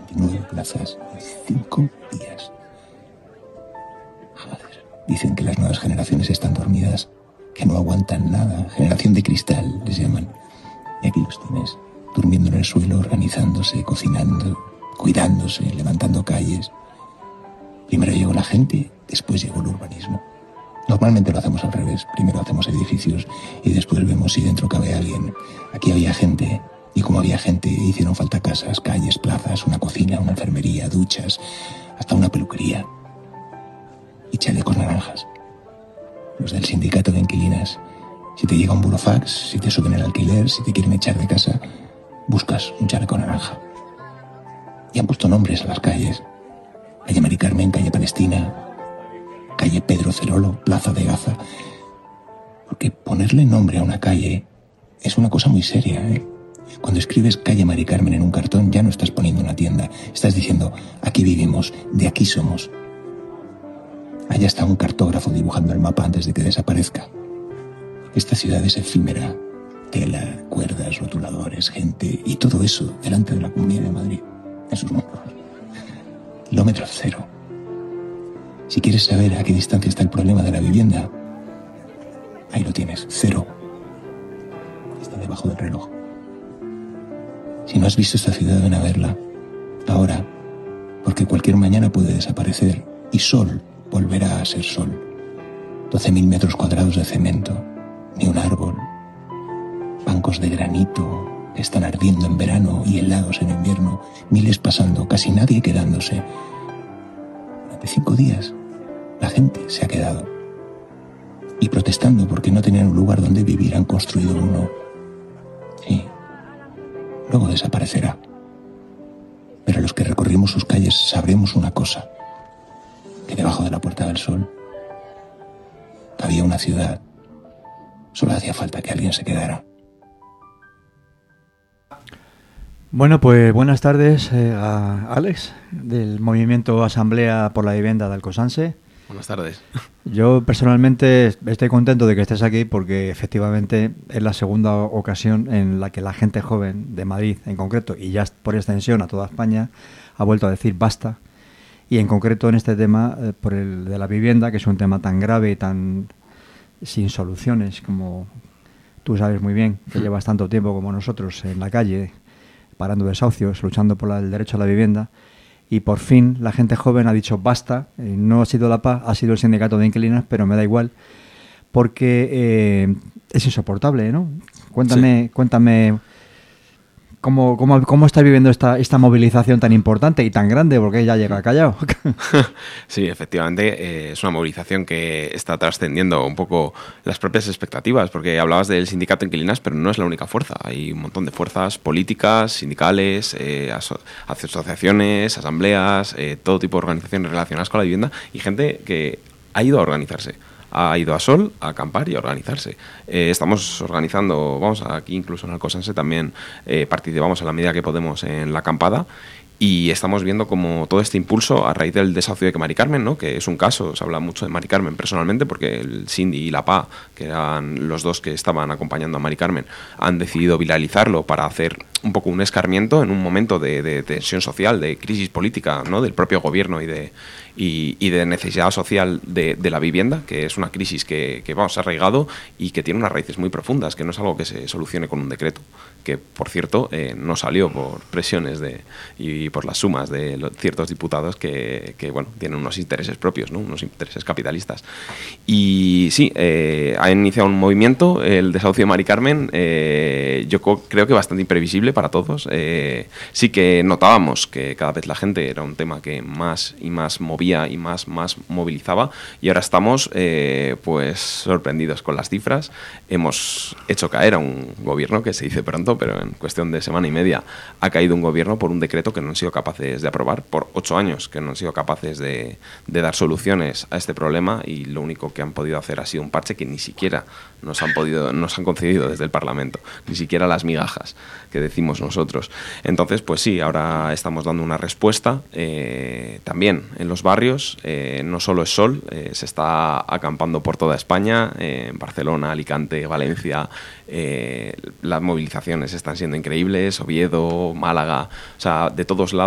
29 plazas en 5 días. Joder, dicen que las nuevas generaciones están dormidas, que no aguantan nada. Generación de cristal, les llaman. Y aquí los tienes, durmiendo en el suelo, organizándose, cocinando, cuidándose, levantando calles. Primero llegó la gente, después llegó el urbanismo. Normalmente lo hacemos al revés. Primero hacemos edificios y después vemos si dentro cabe alguien. Aquí había gente, y como había gente, hicieron falta casas, calles, plazas, una cocina, una enfermería, duchas, hasta una peluquería. Y chalecos naranjas. Los del sindicato de inquilinas. Si te llega un burofax, si te suben el alquiler, si te quieren echar de casa, buscas un chaleco naranja. Y han puesto nombres a las calles. Calle Mari Carmen, calle Palestina, calle Pedro Cerolo, Plaza de Gaza. Porque ponerle nombre a una calle es una cosa muy seria, ¿eh? Cuando escribes calle Mari Carmen en un cartón ya no estás poniendo una tienda. Estás diciendo, aquí vivimos, de aquí somos. Allá está un cartógrafo dibujando el mapa antes de que desaparezca. Esta ciudad es efímera. Tela, cuerdas, rotuladores, gente y todo eso delante de la Comunidad de Madrid, en sus muros. Kilómetro cero. Si quieres saber a qué distancia está el problema de la vivienda, ahí lo tienes, 0. Está debajo del reloj. Si no has visto esta ciudad, ven a verla. Ahora, porque cualquier mañana puede desaparecer y sol volverá a ser sol. 12.000 metros cuadrados de cemento, ni un árbol. Bancos de granito que están ardiendo en verano y helados en invierno. Miles pasando, casi nadie quedándose. Durante 5 días, la gente se ha quedado. Y protestando porque no tenían un lugar donde vivir, han construido uno. Sí. Luego desaparecerá. Pero los que recorrimos sus calles sabremos una cosa. Que debajo de la Puerta del Sol había una ciudad. Solo hacía falta que alguien se quedara. Bueno, pues buenas tardes a Alex, del Movimiento Asamblea por la Vivienda de Alcosanse. Buenas tardes. Yo personalmente estoy contento de que estés aquí porque efectivamente es la segunda ocasión en la que la gente joven de Madrid en concreto, y ya por extensión a toda España, ha vuelto a decir basta. Y en concreto en este tema, por el de la vivienda, que es un tema tan grave y tan sin soluciones, como tú sabes muy bien, que llevas tanto tiempo como nosotros en la calle, parando desahucios, luchando por el derecho a la vivienda. Y por fin la gente joven ha dicho basta. No ha sido la PA, ha sido el sindicato de inquilinas, pero me da igual, porque es insoportable, ¿no? Cuéntame ¿cómo está viviendo esta movilización tan importante y tan grande? Porque ya llega callado. Sí, efectivamente, es una movilización que está trascendiendo un poco las propias expectativas, porque hablabas del sindicato de inquilinas, pero no es la única fuerza. Hay un montón de fuerzas políticas, sindicales, asociaciones, asambleas, todo tipo de organizaciones relacionadas con la vivienda y gente que ha ido a organizarse. Ha ido a Sol a acampar y a organizarse. Estamos organizando, aquí incluso en Alcosanse también participamos en la medida que podemos en la acampada y estamos viendo como todo este impulso a raíz del desahucio de Mari Carmen, ¿no? Que es un caso, se habla mucho de Mari Carmen personalmente porque el Sindi y la PA, que eran los dos que estaban acompañando a Mari Carmen, han decidido viralizarlo para hacer un poco un escarmiento en un momento de tensión social, de crisis política, ¿no? Del propio gobierno y de necesidad social de la vivienda, que es una crisis que se ha arraigado y que tiene unas raíces muy profundas, que no es algo que se solucione con un decreto, que por cierto no salió por presiones y por las sumas de ciertos diputados que tienen unos intereses propios, ¿no? Unos intereses capitalistas. Y sí, ha iniciado un movimiento, el desahucio de Mari Carmen, yo creo que bastante imprevisible para todos. Sí que notábamos que cada vez la gente era un tema que más y más movía y más movilizaba, y ahora estamos pues sorprendidos con las cifras. Hemos hecho caer a un gobierno que se dice pronto, pero en cuestión de semana y media ha caído un gobierno por un decreto que no han sido capaces de aprobar, por 8 años que no han sido capaces de dar soluciones a este problema, y lo único que han podido hacer ha sido un parche que ni siquiera nos han concedido desde el Parlamento, ni siquiera las migajas que decimos nosotros. Entonces, pues sí, ahora estamos dando una respuesta también en los barrios. No solo es Sol, se está acampando por toda España, en Barcelona, Alicante, Valencia. Las movilizaciones están siendo increíbles, Oviedo, Málaga, o sea, de todos lados